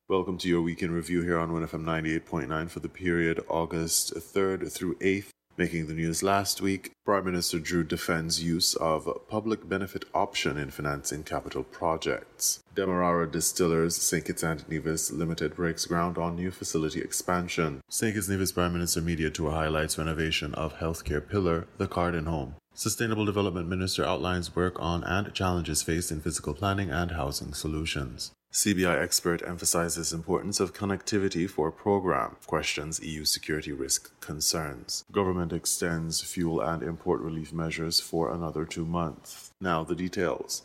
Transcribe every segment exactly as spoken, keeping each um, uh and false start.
Welcome to your weekend review here on one F M ninety-eight point nine for the period August third through eighth. Making the news last week, Prime Minister Drew defends use of public benefit option in financing capital projects. Demerara Distillers Saint Kitts and Nevis Limited breaks ground on new facility expansion. Saint Kitts Nevis Prime Minister Media Tour highlights renovation of healthcare pillar, the Carden Home. Sustainable Development Minister outlines work on and challenges faced in physical planning and housing solutions. C B I expert emphasizes importance of connectivity for program, questions E U security risk concerns. Government extends fuel and import relief measures for another two months. Now the details.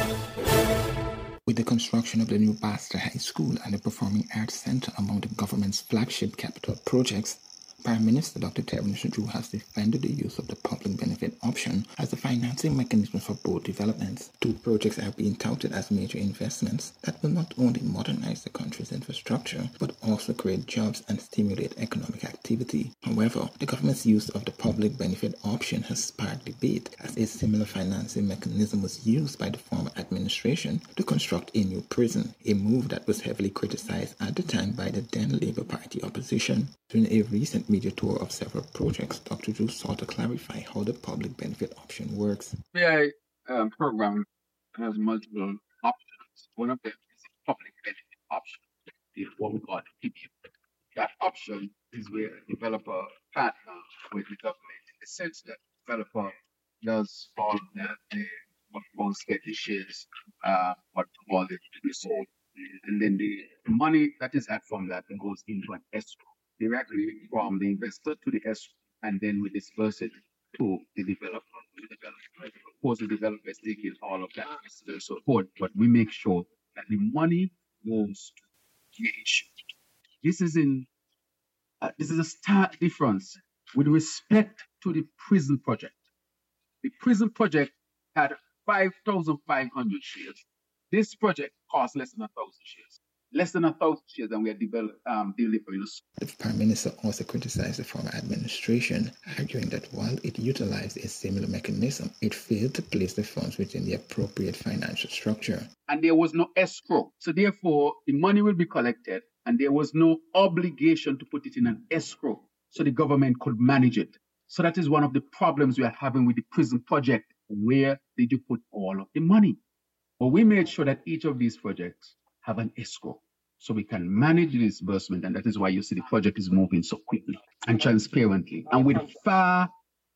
With the construction of the new Baxter High School and the Performing Arts Centre among the government's flagship capital projects, Prime Minister Doctor Terence Drew has defended the use of the public benefit option as a financing mechanism for both developments. Two projects are being touted as major investments that will not only modernize the country's infrastructure, but also create jobs and stimulate economic activity. However, the government's use of the public benefit option has sparked debate as a similar financing mechanism was used by the former administration to construct a new prison, a move that was heavily criticized at the time by the then Labour Party opposition. During a recent media tour of several projects, Doctor Drew sought to clarify how the public benefit option works. The P I um, program has multiple options. One of them is a public benefit option, the what we call the P B O. That option is where a developer partners with the government in the sense that the developer does all that they what most get the shares, uh, what all it to be sold, and then the money that is had from that goes into an escrow directly from the investor to the escrow, and then we disperse it to the developer. The developer. Of course, the developer is taking all of that necessary support, but we make sure that the money goes to the issue. This is in uh, this is a stark difference with respect to the prison project. The prison project had five thousand five hundred shares. This project cost less than a thousand shares. Less than a thousand shares, and we are develop, um, delivering. The Prime Minister also criticized the former administration, arguing that while it utilized a similar mechanism, it failed to place the funds within the appropriate financial structure. And there was no escrow. So therefore, the money will be collected, and there was no obligation to put it in an escrow so the government could manage it. So that is one of the problems we are having with the prison project. Where did you put all of the money? Well, we made sure that each of these projects have an escrow so we can manage the disbursement, and that is why you see the project is moving so quickly and transparently and with far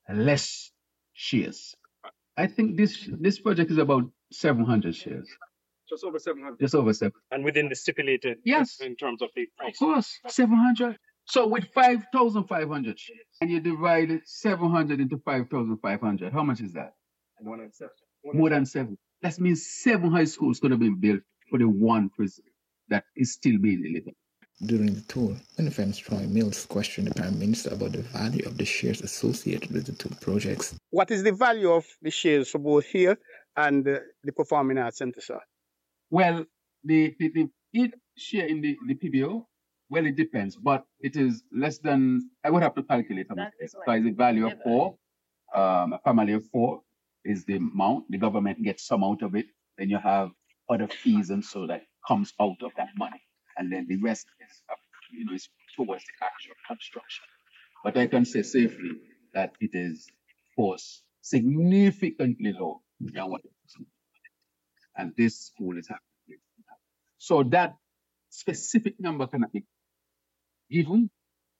less shares. I think this this project is about seven hundred shares. Just over seven hundred. Just over seven. And within the stipulated, yes, in terms of the price. Of course, seven hundred. So with five thousand five hundred shares, and you divide it seven hundred into five thousand five hundred, how much is that? More than seven. More than seven. That means seven high schools could have been built for the one prison that is still being delivered. During the tour, one F M's Troy Mills questioned the Prime Minister about the value of the shares associated with the two projects. What is the value of the shares for both here and uh, the Performing Arts Centre, sir? Well, the, the, the each share in the, the P B O, well, it depends, but it is less than, I would have to calculate how much. So it's the value of four, um, a family of four is the amount. The government gets some out of it. Then you have other fees and so that comes out of that money. And then the rest is, uh, you know, is towards the actual construction. But I can say safely that it is, of course, significantly low than what it was. And this school is happening. So that specific number cannot be given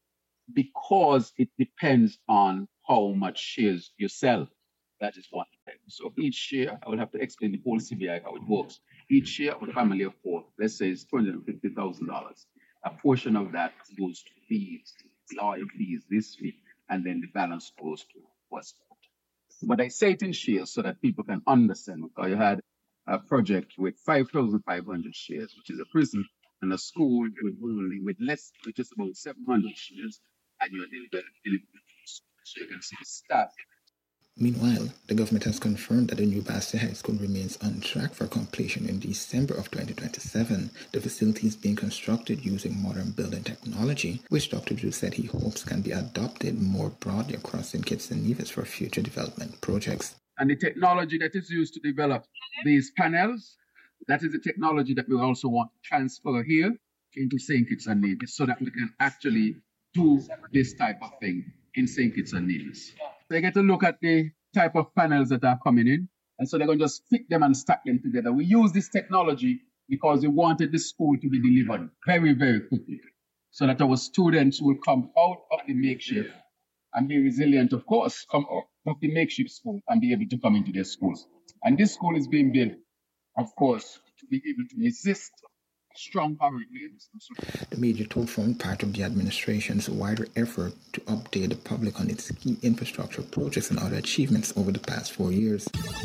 because it depends on how much shares you sell. That is one thing. So each share, I will have to explain the whole C B I how it works. Each share of a family of four, let's say it's two hundred fifty thousand dollars. A portion of that goes to fees, lawyer fees, this fee, and then the balance goes to what's left. But I say it in shares so that people can understand, because you had a project with five thousand five hundred shares, which is a prison, and a school with only with less, with just about seven hundred shares, and you're delivering. So you can see the staff. Meanwhile, the government has confirmed that the new Baxter High School remains on track for completion in December of twenty twenty-seven. The facility is being constructed using modern building technology, which Doctor Drew said he hopes can be adopted more broadly across Saint Kitts and Nevis for future development projects. And the technology that is used to develop these panels, that is the technology that we also want to transfer here into Saint Kitts and Nevis so that we can actually do this type of thing in Saint Kitts and Nevis. They get to look at the type of panels that are coming in, and so they're going to just fit them and stack them together. We use this technology because we wanted the school to be delivered very, very quickly so that our students will come out of the makeshift and be resilient, of course, come out of the makeshift school and be able to come into their schools. And this school is being built, of course, to be able to resist strong hurricanes. The major tool formed part of the administration's wider effort to update the public on its key infrastructure projects and other achievements over the past four years.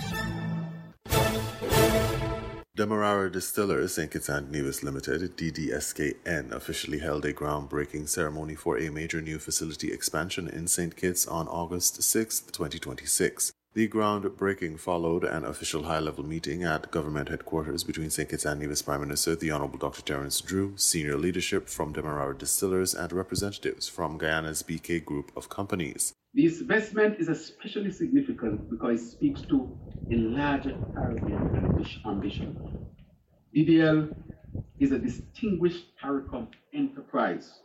Demerara Distillers Saint Kitts and Nevis Limited, D D S K N, officially held a groundbreaking ceremony for a major new facility expansion in Saint Kitts on August sixth, twenty twenty-six. The groundbreaking followed an official high-level meeting at government headquarters between Saint Kitts and Nevis Prime Minister the Honourable Doctor Terence Drew, senior leadership from Demerara Distillers, and representatives from Guyana's B K Group of companies. This investment is especially significant because it speaks to a larger Caribbean ambition. D D L is a distinguished CARICOM enterprise,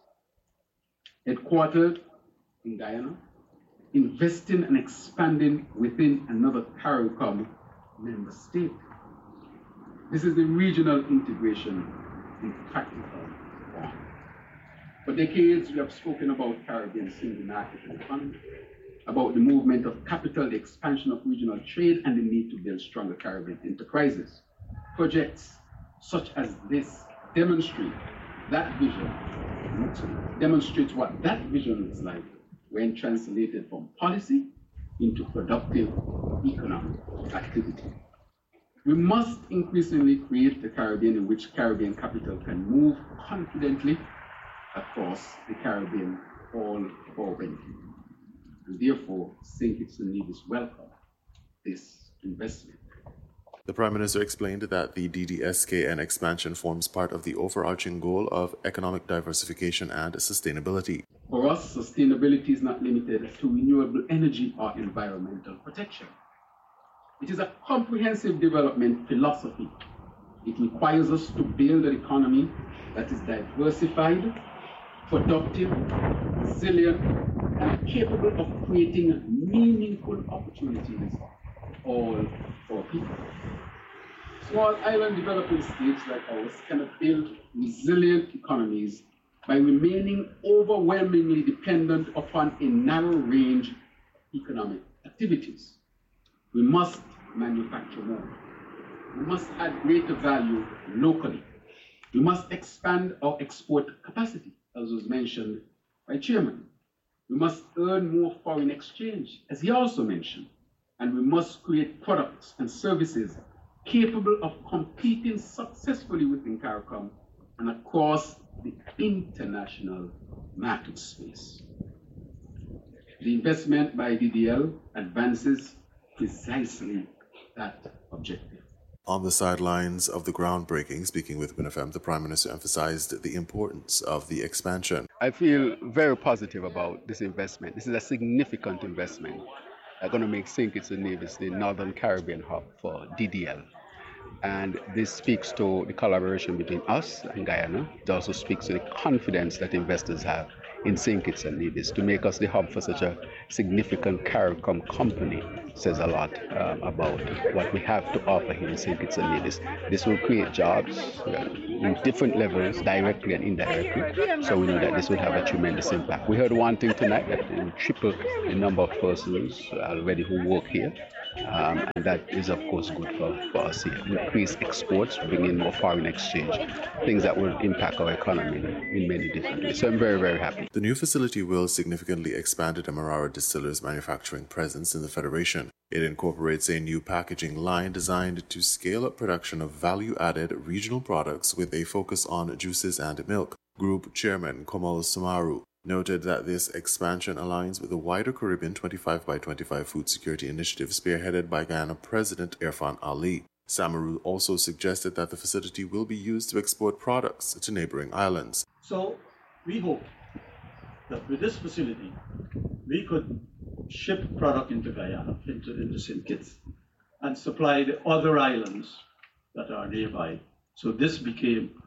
headquartered in Guyana, investing and expanding within another CARICOM member state. This is the regional integration in practical form. For decades, we have spoken about Caribbean single market economy, about the movement of capital, the expansion of regional trade, and the need to build stronger Caribbean enterprises. Projects such as this demonstrate that vision, demonstrate what that vision looks like when translated from policy into productive economic activity. We must increasingly create the Caribbean in which Caribbean capital can move confidently across the Caribbean all for benefit. And therefore, Saint Kitts and Nevis welcome this investment. The Prime Minister explained that the D D S K N expansion forms part of the overarching goal of economic diversification and sustainability. For us, sustainability is not limited to renewable energy or environmental protection. It is a comprehensive development philosophy. It requires us to build an economy that is diversified, productive, resilient, and capable of creating meaningful opportunities for all our people. Small island developing states like ours cannot build resilient economies by remaining overwhelmingly dependent upon a narrow range of economic activities. We must manufacture more. We must add greater value locally. We must expand our export capacity, as was mentioned by Chairman. We must earn more foreign exchange, as he also mentioned. And we must create products and services capable of competing successfully within CARICOM and across the international market space. The investment by D D L advances precisely that objective. On the sidelines of the groundbreaking, speaking with WinFM, the Prime Minister emphasized the importance of the expansion. I feel very positive about this investment. This is a significant investment. They're going to make Saint Kitts and Nevis the Northern Caribbean hub for D D L. And this speaks to the collaboration between us and Guyana. It also speaks to the confidence that investors have in Saint Kitts and Nevis. To make us the hub for such a significant CARICOM company says a lot um, about what we have to offer here in Saint Kitts and Nevis. This will create jobs uh, in different levels, directly and indirectly. So we know that this will have a tremendous impact. We heard one thing tonight, that it will triple the number of persons already who work here. Um, and that is, of course, good for, for us here. Increase exports, bring in more foreign exchange, things that will impact our economy in many different ways. So I'm very, very happy. The new facility will significantly expand the Demerara Distillers' manufacturing presence in the Federation. It incorporates a new packaging line designed to scale up production of value-added regional products with a focus on juices and milk. Group Chairman Komal Samaru noted that this expansion aligns with the wider Caribbean twenty-five by twenty-five food security initiative spearheaded by Guyana President Irfan Ali. Samaru also suggested that the facility will be used to export products to neighboring islands. So we hope that with this facility, we could ship product into Guyana, into, into Saint Kitts, and supply the other islands that are nearby. So this became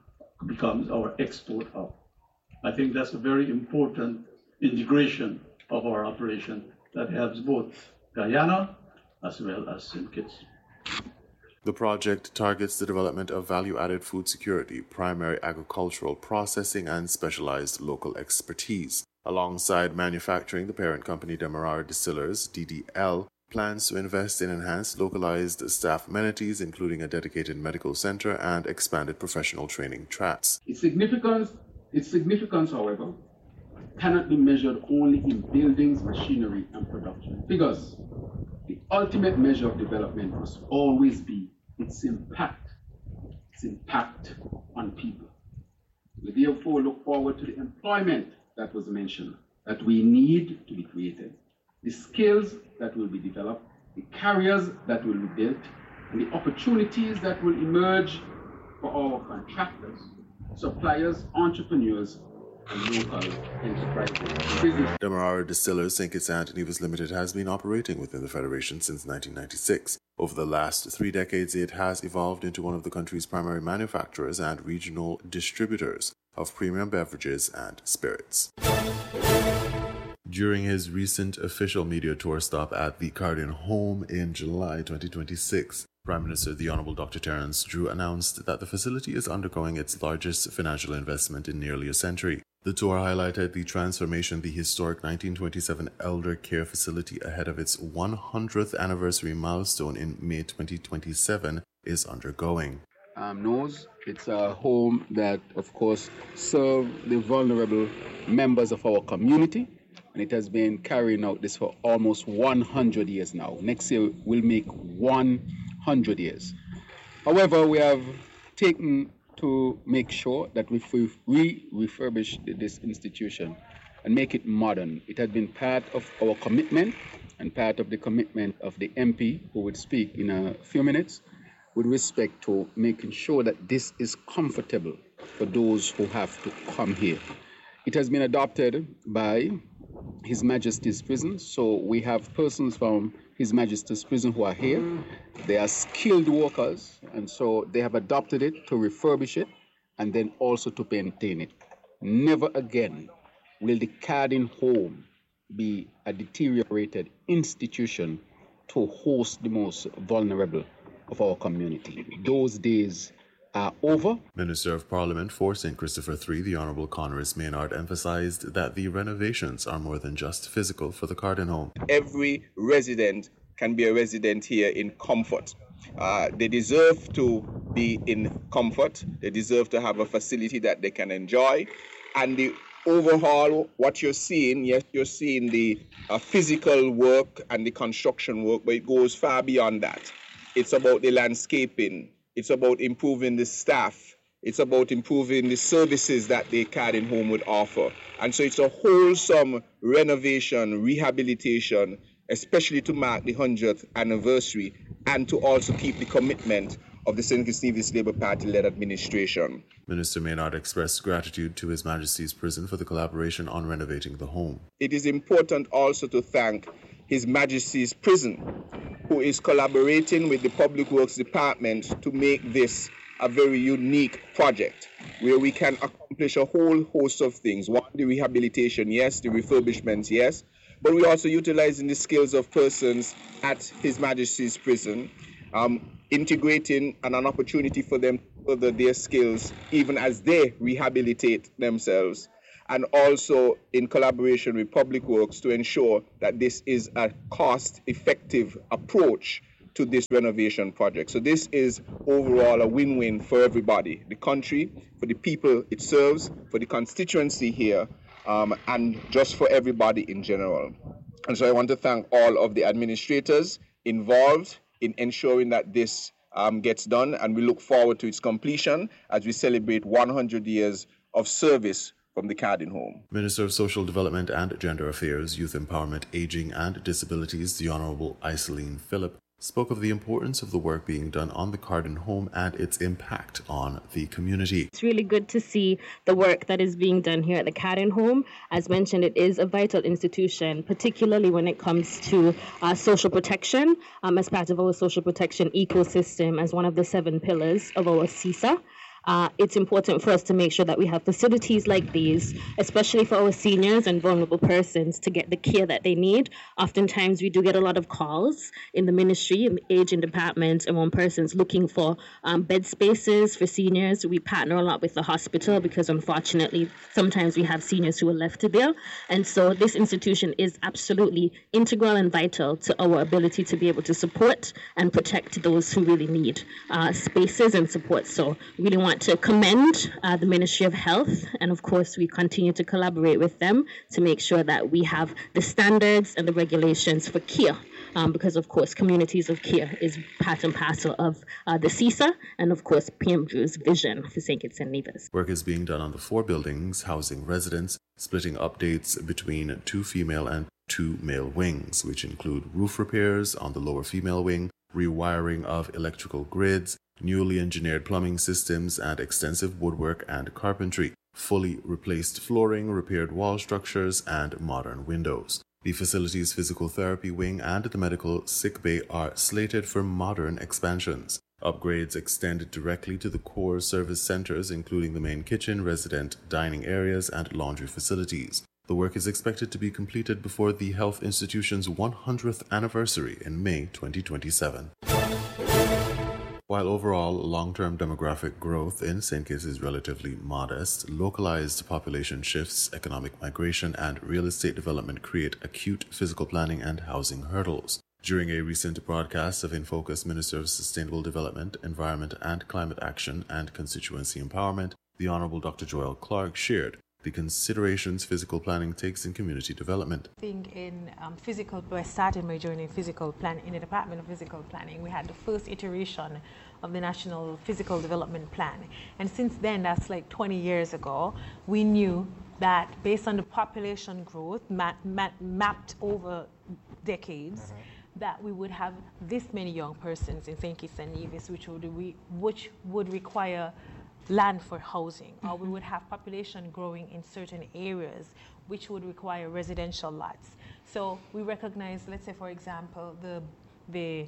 becomes our export hub. I think that's a very important integration of our operation that helps both Guyana as well as Saint Kitts. The project targets the development of value-added food security, primary agricultural processing, and specialized local expertise. Alongside manufacturing, the parent company Demerara Distillers, D D L, plans to invest in enhanced localized staff amenities, including a dedicated medical center and expanded professional training tracks. Its significance, its significance, however, cannot be measured only in buildings, machinery, and production figures. The ultimate measure of development must always be its impact, its impact on people. We therefore look forward to the employment that was mentioned, that we need to be created, the skills that will be developed, the careers that will be built, and the opportunities that will emerge for our contractors, suppliers, entrepreneurs, and local enterprises. Business. Demerara Distillers Saint Kitts and Nevis Limited has been operating within the Federation since nineteen ninety-six. Over the last three decades, it has evolved into one of the country's primary manufacturers and regional distributors of premium beverages and spirits. During his recent official media tour stop at the Cardigan Home in July twenty twenty-six, Prime Minister the Honourable Doctor Terence Drew announced that the facility is undergoing its largest financial investment in nearly a century. The tour highlighted the transformation the historic nineteen twenty-seven Elder Care Facility ahead of its one hundredth anniversary milestone in May twenty twenty-seven is undergoing. Um, knows it's a home that, of course, serves the vulnerable members of our community, and it has been carrying out this for almost one hundred years now. Next year will make one hundred years. However, we have taken to make sure that we re-refurbish this institution and make it modern. It has been part of our commitment and part of the commitment of the M P, who would speak in a few minutes, with respect to making sure that this is comfortable for those who have to come here. It has been adopted by His Majesty's Prison, so we have persons from His Majesty's Prison who are here. They are skilled workers, and so they have adopted it to refurbish it and then also to maintain it. Never again will the Cardigan Home be a deteriorated institution to host the most vulnerable of our community. Those days are over. Minister of Parliament for Saint Christopher the Third, the Honourable Conress Maynard, emphasized that the renovations are more than just physical for the Cardigan Home. Every resident can be a resident here in comfort. Uh, they deserve to be in comfort. They deserve to have a facility that they can enjoy. And the overhaul, what you're seeing, yes, you're seeing the uh, physical work and the construction work, but it goes far beyond that. It's about the landscaping. It's about improving the staff. It's about improving the services that the Cardigan Home would offer. And so it's a wholesome renovation, rehabilitation, especially to mark the hundredth anniversary and to also keep the commitment of the Saint Kitts Nevis Labour Party-led administration. Minister Maynard expressed gratitude to His Majesty's Prison for the collaboration on renovating the home. It is important also to thank His Majesty's Prison, who is collaborating with the Public Works Department to make this a very unique project where we can accomplish a whole host of things. One, the rehabilitation, yes, the refurbishments, yes, but we're also utilizing the skills of persons at His Majesty's Prison, um, integrating and an opportunity for them to further their skills even as they rehabilitate themselves, and also in collaboration with Public Works to ensure that this is a cost-effective approach to this renovation project. So this is overall a win-win for everybody, the country, for the people it serves, for the constituency here, um, and just for everybody in general. And so I want to thank all of the administrators involved in ensuring that this um, gets done, and we look forward to its completion as we celebrate one hundred years of service from the Cardigan Home. Minister of Social Development and Gender Affairs, Youth Empowerment, Aging and Disabilities, the Honourable Iseline Phillip, spoke of the importance of the work being done on the Cardigan Home and its impact on the community. It's really good to see the work that is being done here at the Cardigan Home. As mentioned, it is a vital institution, particularly when it comes to uh, social protection, um, as part of our social protection ecosystem, as one of the seven pillars of our C I S A. uh, it's important for us to make sure that we have facilities like these, especially for our seniors and vulnerable persons, to get the care that they need. Oftentimes, we do get a lot of calls in the ministry, in the aging department, among persons looking for um, bed spaces for seniors. We partner a lot with the hospital because, unfortunately, sometimes we have seniors who are left there. And so this institution is absolutely integral and vital to our ability to be able to support and protect those who really need uh, spaces and support. So really want to commend uh, the Ministry of Health, and of course we continue to collaborate with them to make sure that we have the standards and the regulations for care, um, because of course communities of care is part and parcel of uh, the C I S A and of course P M Drew's vision for Saint Kitts and Nevis. Work is being done on the four buildings housing residents, splitting updates between two female and two male wings, which include roof repairs on the lower female wing, rewiring of electrical grids, newly engineered plumbing systems, and extensive woodwork and carpentry, fully replaced flooring, repaired wall structures, and modern windows. The facility's physical therapy wing and the medical sick bay are slated for modern expansions. Upgrades extended directly to the core service centers, including the main kitchen, resident dining areas, and laundry facilities. The work is expected to be completed before the health institution's one hundredth anniversary in May twenty twenty-seven. While overall long-term demographic growth in Saint Kitts is relatively modest, localized population shifts, economic migration, and real estate development create acute physical planning and housing hurdles. During a recent broadcast of In Focus, Minister of Sustainable Development, Environment and Climate Action and Constituency Empowerment, the Honorable Doctor Joel Clark shared the considerations physical planning takes in community development. I think in um, physical, I started my journey in physical planning, in the Department of Physical Planning. We had the first iteration of the National Physical Development Plan. And since then, that's like twenty years ago, we knew that based on the population growth ma ma mapped over decades, mm-hmm. that we would have this many young persons in Saint Kitts and Nevis, which would, re which would require land for housing, or we would have population growing in certain areas which would require residential lots. So we recognize, let's say for example, the the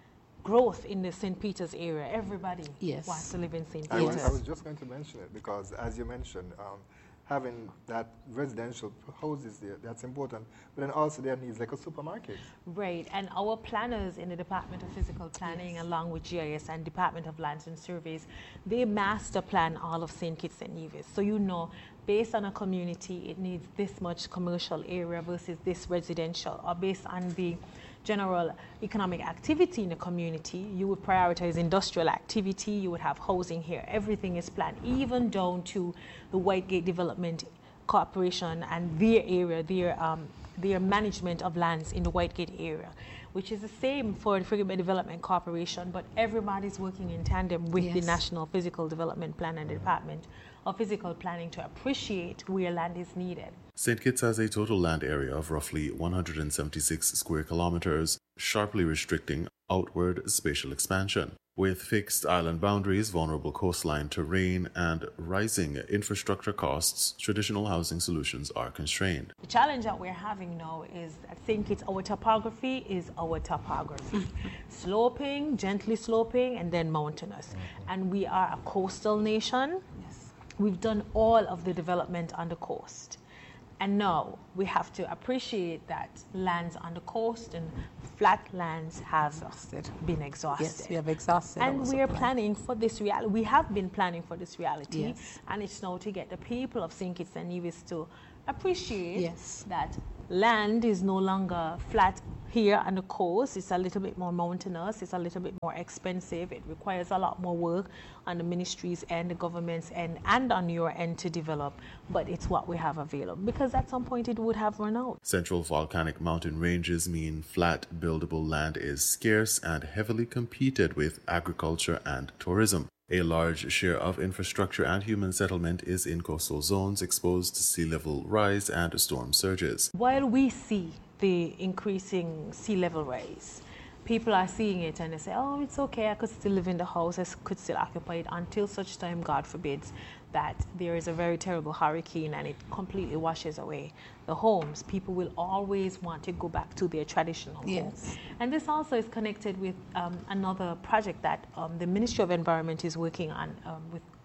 growth in the Saint Peter's area. Everybody yes. wants to live in Saint I Peter's. was, I was just going to mention it because, as you mentioned, um, having that residential houses there, that's important. But then also there needs like a supermarket. Right, and our planners in the Department of Physical Planning, yes. along with G I S and Department of Lands and Surveys, they master plan all of Saint Kitts and Nevis. So you know, based on a community, it needs this much commercial area versus this residential, or based on the general economic activity in the community, you would prioritize industrial activity, you would have housing here. Everything is planned, even down to the Whitegate Development Corporation and their area, their, um, their management of lands in the Whitegate area, which is the same for the Frigate Bay Development Corporation, but everybody's working in tandem with yes. the National Physical Development Plan and the Department of Physical Planning to appreciate where land is needed. Saint Kitts has a total land area of roughly one hundred seventy-six square kilometers, sharply restricting outward spatial expansion. With fixed island boundaries, vulnerable coastline terrain, and rising infrastructure costs, traditional housing solutions are constrained. The challenge that we're having now is, I think it's our topography is our topography. Sloping, gently sloping, and then mountainous. Mm-hmm. And we are a coastal nation. Yes. We've done all of the development on the coast. And now we have to appreciate that lands on the coast and flat lands have exhausted. been exhausted. Yes, we have exhausted. And we are planning for this reality. We have been planning for this reality. Yes. And it's now to get the people of Saint Kitts and Nevis to appreciate yes. that land is no longer flat here on the coast. It's a little bit more mountainous. It's a little bit more expensive. It requires a lot more work on the ministry's end, the government's end, and on your end to develop. But it's what we have available, because at some point it would have run out. Central volcanic mountain ranges mean flat, buildable land is scarce and heavily competed with agriculture and tourism. A large share of infrastructure and human settlement is in coastal zones exposed to sea level rise and storm surges. While we see the increasing sea level rise, people are seeing it and they say, oh, it's okay, I could still live in the house, I could still occupy it, until such time, God forbids, that there is a very terrible hurricane and it completely washes away the homes. People will always want to go back to their traditional yes. home. And this also is connected with um, another project that um, the Ministry of Environment is working on um, with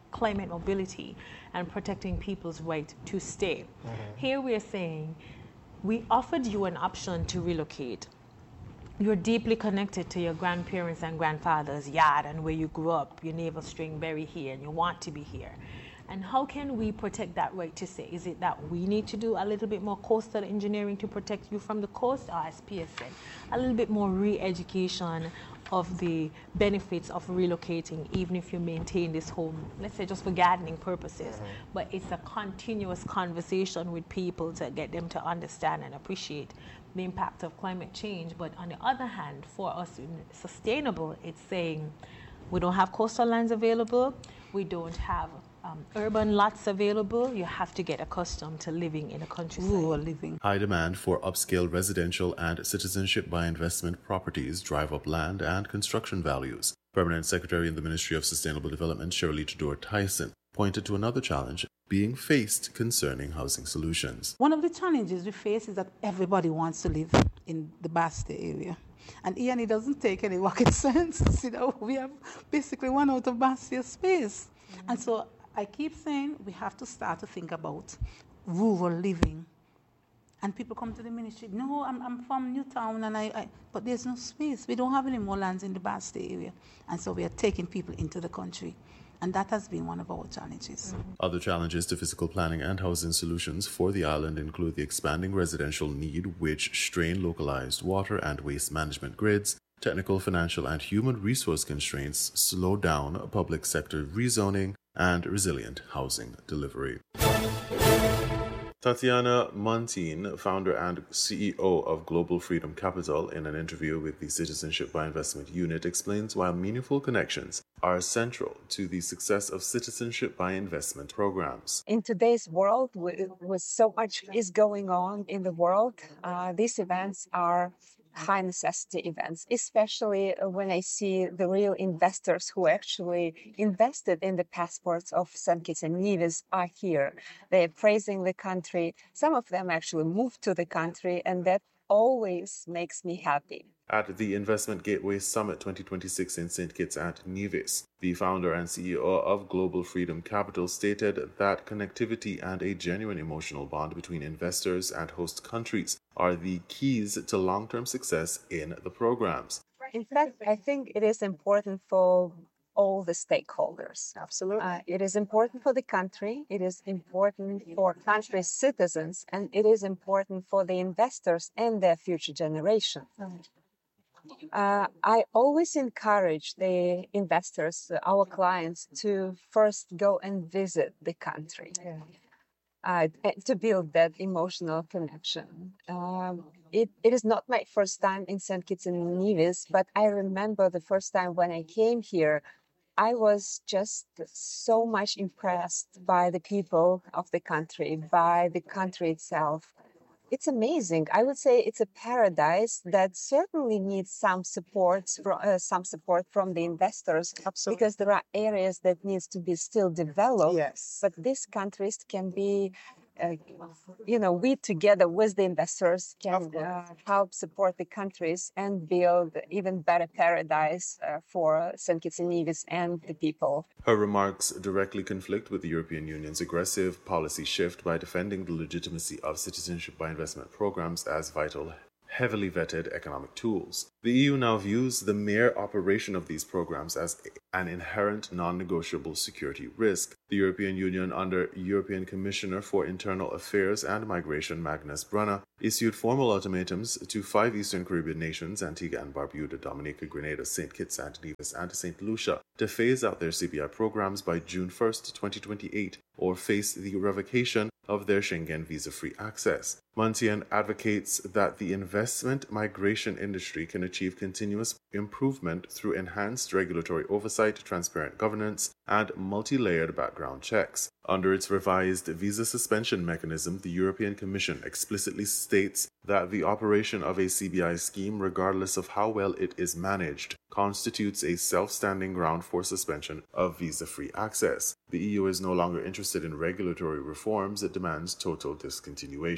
climate mobility and protecting people's right to stay. Mm-hmm. Here we're saying, we offered you an option to relocate. You're deeply connected to your grandparents and grandfather's yard and where you grew up, your navel string buried here, and you want to be here. And how can we protect that right to say? Is it that we need to do a little bit more coastal engineering to protect you from the coast, or as P S said, a little bit more re-education of the benefits of relocating, even if you maintain this home, let's say just for gardening purposes. Mm-hmm. But it's a continuous conversation with people to get them to understand and appreciate the impact of climate change. But on the other hand, for us in sustainable, it's saying we don't have coastal lands available, we don't have Um, urban lots available. You have to get accustomed to living in a countryside. Rural living. High demand for upscale residential and citizenship by investment properties drive up land and construction values. Permanent Secretary in the Ministry of Sustainable Development, Shirley Tudor Tyson, pointed to another challenge being faced concerning housing solutions. One of the challenges we face is that everybody wants to live in the Basta area. And Ian, it doesn't take any rocket science. You know, we have basically run out of Bastia space. Mm-hmm. And so I keep saying we have to start to think about rural living. And people come to the ministry, no, I'm, I'm from Newtown, and I, I, but there's no space. We don't have any more lands in the Basta area. And so we are taking people into the country. And that has been one of our challenges. Mm-hmm. Other challenges to physical planning and housing solutions for the island include the expanding residential need, which strain localized water and waste management grids. Technical, financial, and human resource constraints slow down public sector rezoning and resilient housing delivery. Tatiana Montine, founder and C E O of Global Freedom Capital, in an interview with the Citizenship by Investment unit, explains why meaningful connections are central to the success of citizenship by investment programs. In today's world, with, with so much is going on in the world, uh, these events are high necessity events, especially when I see the real investors who actually invested in the passports of Saint Kitts and Nevis are here. They're praising the country. Some of them actually moved to the country, and that always makes me happy. At the Investment Gateway Summit twenty twenty-six in Saint Kitts and Nevis, the founder and C E O of Global Freedom Capital stated that connectivity and a genuine emotional bond between investors and host countries are the keys to long-term success in the programs. In fact, I think it is important for all the stakeholders. Absolutely. Uh, it is important for the country, it is important for country's citizens, and it is important for the investors and their future generation. Uh, I always encourage the investors, uh, our clients, to first go and visit the country, yeah. uh, to build that emotional connection. Um, it, it is not my first time in Saint Kitts and Nevis, but I remember the first time when I came here, I was just so much impressed by the people of the country, by the country itself. It's amazing. I would say it's a paradise that certainly needs some support, from, uh, some support from the investors. Absolutely. Because there are areas that needs to be still developed. Yes. But these countries can be, uh, you know, we together with the investors can uh, help support the countries and build even better paradise uh, for Saint Kitts and Nevis and the people. Her remarks directly conflict with the European Union's aggressive policy shift by defending the legitimacy of citizenship by investment programs as vital, heavily vetted economic tools. The E U now views the mere operation of these programs as an inherent non-negotiable security risk. The European Union, under European Commissioner for Internal Affairs and Migration Magnus Brunner, issued formal ultimatums to five Eastern Caribbean nations, Antigua and Barbuda, Dominica, Grenada, Saint Kitts and Nevis, and Saint Lucia, to phase out their C B I programs by June first, twenty twenty-eight, or face the revocation of their Schengen visa-free access. Montien advocates that the investment migration industry can achieve continuous improvement through enhanced regulatory oversight, transparent governance, and multi-layered background checks. Under its revised visa suspension mechanism, the European Commission explicitly states that the operation of a C B I scheme, regardless of how well it is managed, constitutes a self-standing ground for suspension of visa-free access. The E U is no longer interested in regulatory reforms, it demands total discontinuation.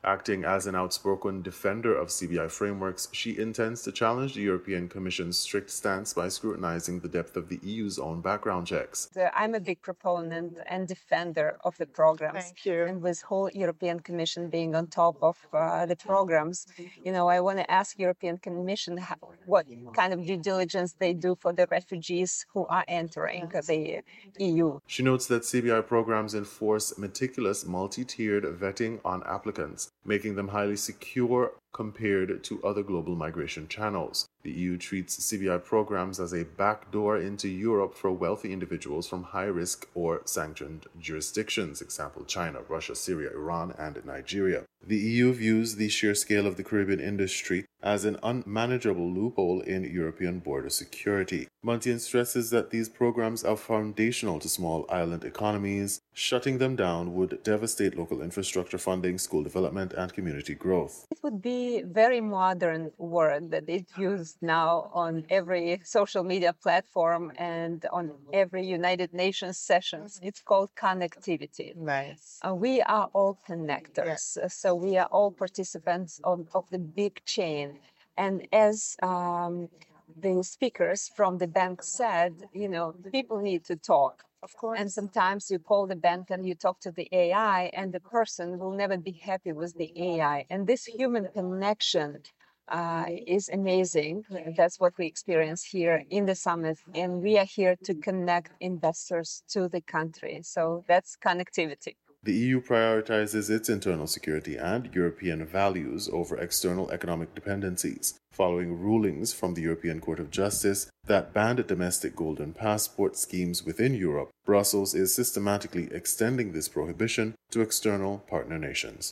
Acting as an outspoken defender of C B I frameworks, she intends to challenge the European Commission's strict stance by scrutinizing the depth of the E U's own background checks. I'm a big proponent and defender of the programs. Thank you. And with whole European Commission being on top of uh, the programs, you know, I want to ask European Commission how, what kind of due diligence they do for the refugees who are entering the E U. She notes that C B I programs enforce meticulous multi-tiered vetting on applicants, making them highly secure compared to other global migration channels. The E U treats C B I programs as a backdoor into Europe for wealthy individuals from high-risk or sanctioned jurisdictions, example China, Russia, Syria, Iran, and Nigeria. The E U views the sheer scale of the Caribbean industry as an unmanageable loophole in European border security. Montian stresses that these programs are foundational to small island economies. Shutting them down would devastate local infrastructure funding, school development, and community growth. It would be a very modern word that is used now on every social media platform and on every United Nations sessions. It's called connectivity. Nice. Uh, we are all connectors. Yeah. So we are all participants of, of the big chain. And as um, the speakers from the bank said, you know, people need to talk. Of course. And sometimes you call the bank and you talk to the A I, and the person will never be happy with the A I. And this human connection uh, is amazing. That's what we experience here in the summit. And we are here to connect investors to the country. So that's connectivity. The E U prioritizes its internal security and European values over external economic dependencies, following rulings from the European Court of Justice that banned domestic golden passport schemes within Europe. Brussels is systematically extending this prohibition to external partner nations.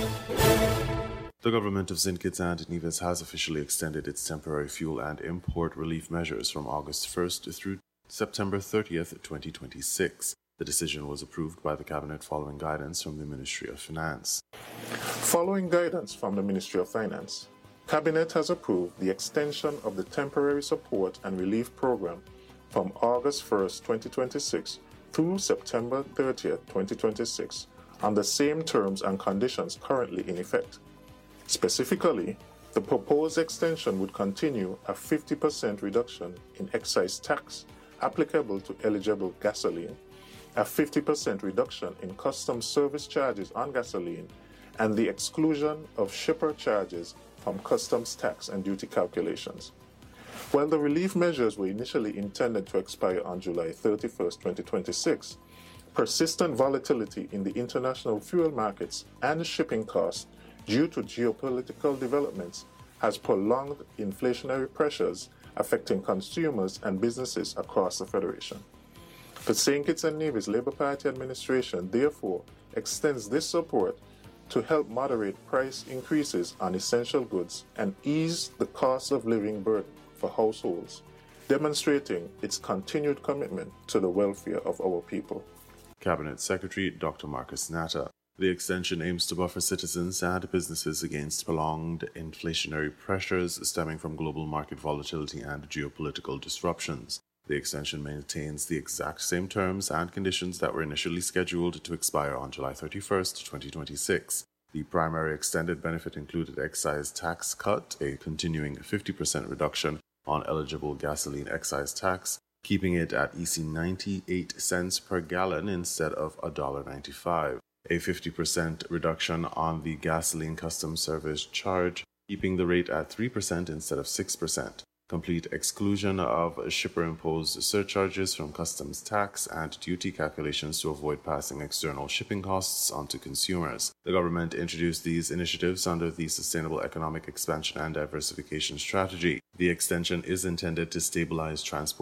The government of Saint Kitts and Nevis has officially extended its temporary fuel and import relief measures from August first through September thirtieth, twenty twenty-six. The decision was approved by the Cabinet following guidance from the Ministry of Finance. Following guidance from the Ministry of Finance, Cabinet has approved the extension of the temporary support and relief program from August first, twenty twenty-six through September thirtieth, twenty twenty-six on the same terms and conditions currently in effect. Specifically, the proposed extension would continue a fifty percent reduction in excise tax applicable to eligible gasoline, a fifty percent reduction in customs service charges on gasoline, and the exclusion of shipper charges from customs tax and duty calculations. While the relief measures were initially intended to expire on July thirty-first, twenty twenty-six, persistent volatility in the international fuel markets and shipping costs due to geopolitical developments has prolonged inflationary pressures affecting consumers and businesses across the Federation. The Saint Kitts and Nevis Labour Party administration therefore extends this support to help moderate price increases on essential goods and ease the cost of living burden for households, demonstrating its continued commitment to the welfare of our people. Cabinet Secretary Doctor Marcus Natta. The extension aims to buffer citizens and businesses against prolonged inflationary pressures stemming from global market volatility and geopolitical disruptions. The extension maintains the exact same terms and conditions that were initially scheduled to expire on July thirty-first, twenty twenty-six. The primary extended benefit included excise tax cut, a continuing fifty percent reduction on eligible gasoline excise tax, keeping it at E C ninety-eight cents per gallon instead of one dollar ninety-five. A fifty percent reduction on the gasoline customs service charge, keeping the rate at three percent instead of six percent. Complete exclusion of shipper-imposed surcharges from customs tax and duty calculations to avoid passing external shipping costs onto consumers. The government introduced these initiatives under the Sustainable Economic Expansion and Diversification Strategy. The extension is intended to stabilize transport